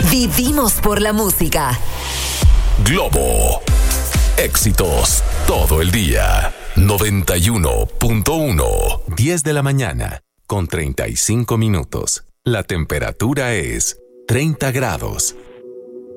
Vivimos por la música. Globo. Éxitos todo el día. 91.1. 10 de la mañana con 35 minutos. La temperatura es 30 grados.